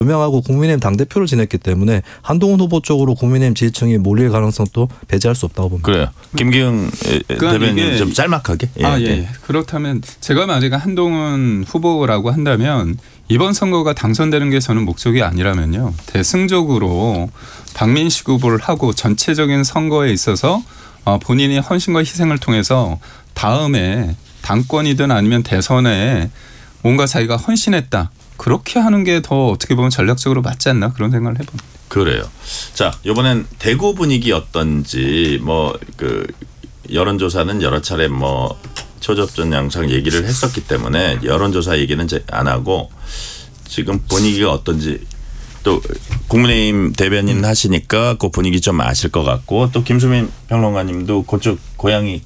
유명하고 국민의힘 당대표를 지냈기 때문에 한동훈 후보 쪽으로 국민의힘 지지층이 몰릴 가능성도 배제할 수 없다고 봅니다. 그래요. 김기흥 대변인 좀 짤막하게. 예. 그렇다면 제가 만약에 한동훈 후보라고 한다면 이번 선거가 당선되는 게 저는 목적이 아니라면요. 대승적으로 박민식 후보를 하고 전체적인 선거에 있어서 본인이 헌신과 희생을 통해서 다음에 당권이든 아니면 대선에 뭔가 자기가 헌신했다. 그렇게 하는 게 더 어떻게 보면 전략적으로 맞지 않나 그런 생각을 해봅니다. 그래요. 자, 이번엔 대구 분위기 어떤지 그 여론조사는 여러 차례 초접전 양상 얘기를 했었기 때문에 여론조사 얘기는 이제 안 하고 지금 분위기가 어떤지 또 국민의힘 대변인 하시니까 그 분위기 좀 아실 것 같고 또 김수민 평론가님도 그쪽 고향이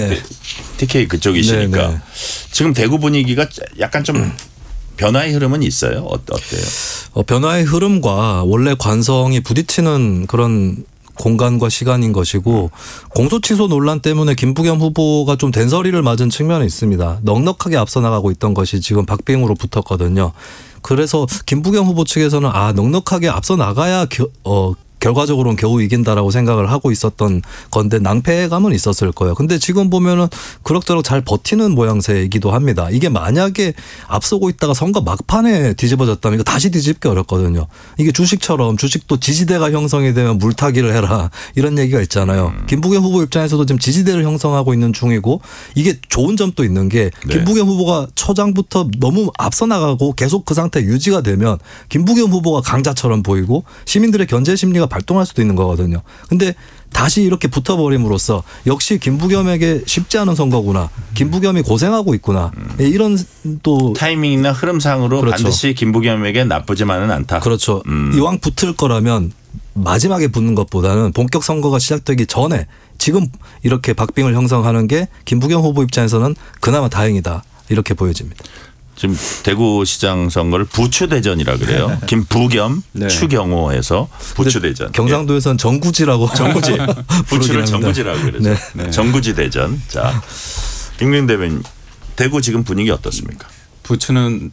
TK 그쪽이시니까 네. 지금 대구 분위기가 약간 좀 변화의 흐름은 있어요. 어때요? 변화의 흐름과 원래 관성이 부딪히는 그런 공간과 시간인 것이고 공소취소 논란 때문에 김부겸 후보가 좀 된서리를 맞은 측면이 있습니다. 넉넉하게 앞서 나가고 있던 것이 지금 박빙으로 붙었거든요. 그래서 김부겸 후보 측에서는 넉넉하게 앞서 나가야 결과적으로는 겨우 이긴다라고 생각을 하고 있었던 건데 낭패감은 있었을 거예요. 근데 지금 보면은 그럭저럭 잘 버티는 모양새이기도 합니다. 이게 만약에 앞서고 있다가 선거 막판에 뒤집어졌다면 이거 다시 뒤집기 어렵거든요. 이게 주식처럼 주식도 지지대가 형성이 되면 물타기를 해라 이런 얘기가 있잖아요. 김부겸 후보 입장에서도 지금 지지대를 형성하고 있는 중이고 이게 좋은 점도 있는 게 김부겸 후보가 초장부터 너무 앞서 나가고 계속 그 상태 유지가 되면 김부겸 후보가 강자처럼 보이고 시민들의 견제 심리가 발동할 수도 있는 거거든요. 근데 다시 이렇게 붙어버림으로써 역시 김부겸에게 쉽지 않은 선거구나. 김부겸이 고생하고 있구나. 이런 또 타이밍이나 흐름상으로 그렇죠. 반드시 김부겸에게 나쁘지만은 않다. 그렇죠. 이왕 붙을 거라면 마지막에 붙는 것보다는 본격 선거가 시작되기 전에 지금 이렇게 박빙을 형성하는 게 김부겸 후보 입장에서는 그나마 다행이다. 이렇게 보여집니다. 지금 대구시장 선거를 부추대전이라 그래요. 김부겸, 추경호해서 부추대전. 경상도에서는 정구지라고. 정구지. 부추를 정구지라고 그러죠. 네. 정구지 대전. 자, 김기흥 대변인 대구 지금 분위기 어떻습니까? 부추는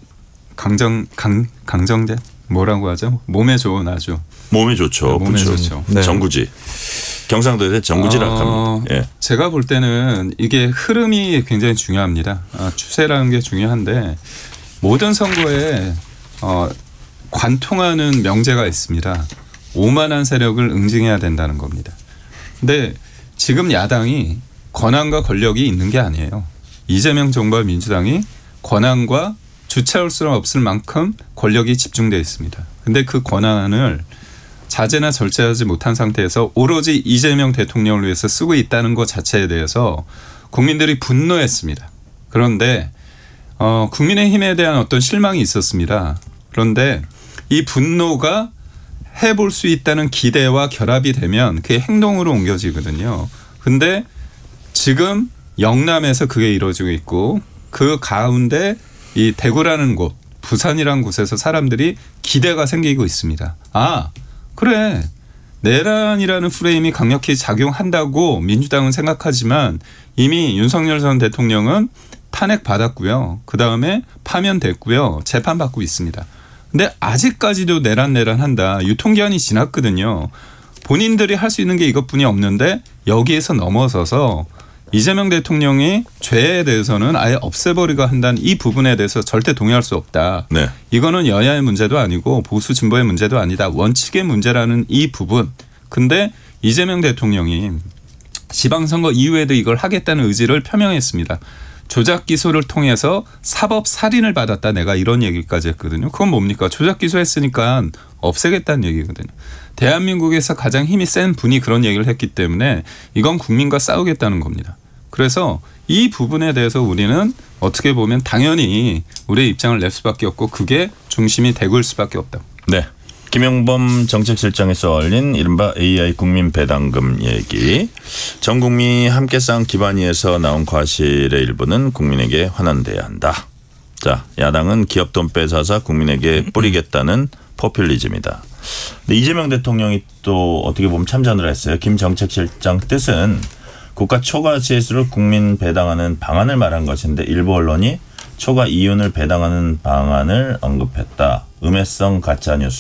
강정제 뭐라고 하죠? 몸에 좋은 아주. 몸에 좋죠. 몸에 부추. 좋죠. 네. 정구지. 경상도에서 정구지라고 합니다. 예. 제가 볼 때는 이게 흐름이 굉장히 중요합니다. 추세라는 게 중요한데 모든 선거에 관통하는 명제가 있습니다. 오만한 세력을 응징해야 된다는 겁니다. 근데 지금 야당이 권한과 권력이 있는 게 아니에요. 이재명 정부와 민주당이 권한과 주체할 수 없을 만큼 권력이 집중되어 있습니다. 근데 그 권한을 자제나 절제하지 못한 상태에서 오로지 이재명 대통령을 위해서 쓰고 있다는 것 자체에 대해서 국민들이 분노했습니다. 그런데 국민의힘에 대한 어떤 실망이 있었습니다. 그런데 이 분노가 해볼 수 있다는 기대와 결합이 되면 그게 행동으로 옮겨지거든요. 근데 지금 영남에서 그게 이루어지고 있고 그 가운데 이 대구라는 곳, 부산이라는 곳에서 사람들이 기대가 생기고 있습니다. 그래. 내란이라는 프레임이 강력히 작용한다고 민주당은 생각하지만 이미 윤석열 전 대통령은 탄핵받았고요. 그다음에 파면됐고요. 재판받고 있습니다. 근데 아직까지도 내란한다. 유통기한이 지났거든요. 본인들이 할 수 있는 게 이것뿐이 없는데 여기에서 넘어서서 이재명 대통령이 죄에 대해서는 아예 없애버리고 한다는 이 부분에 대해서 절대 동의할 수 없다. 네. 이거는 여야의 문제도 아니고 보수 진보의 문제도 아니다. 원칙의 문제라는 이 부분. 근데 이재명 대통령이 지방선거 이후에도 이걸 하겠다는 의지를 표명했습니다. 조작 기소를 통해서 사법 살인을 받았다. 내가 이런 얘기까지 했거든요. 그건 뭡니까? 조작 기소했으니까 없애겠다는 얘기거든요. 대한민국에서 가장 힘이 센 분이 그런 얘기를 했기 때문에 이건 국민과 싸우겠다는 겁니다. 그래서 이 부분에 대해서 우리는 어떻게 보면 당연히 우리의 입장을 낼 수밖에 없고 그게 중심이 대구일 수밖에 없다. 네. 김영범 정책실장에서 올린 이른바 AI 국민 배당금 얘기. 전 국민이 함께 쌓은 기반 위에서 나온 과실의 일부는 국민에게 환원돼야 한다. 자, 야당은 기업 돈 뺏어서 국민에게 뿌리겠다는 포퓰리즘이다. 근데 이재명 대통령이 또 어떻게 보면 참전을 했어요. 김 정책실장 뜻은 국가 초과 지수를 국민 배당하는 방안을 말한 것인데 일부 언론이 초과 이윤을 배당하는 방안을 언급했다. 음해성 가짜뉴스